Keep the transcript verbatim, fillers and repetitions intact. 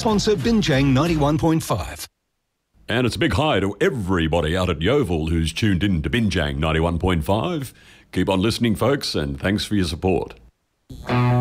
sponsor Binjang ninety-one point five. And it's a big hi to everybody out at Yeovil who's tuned in to Binjang ninety-one point five. Keep on listening, folks, and thanks for your support.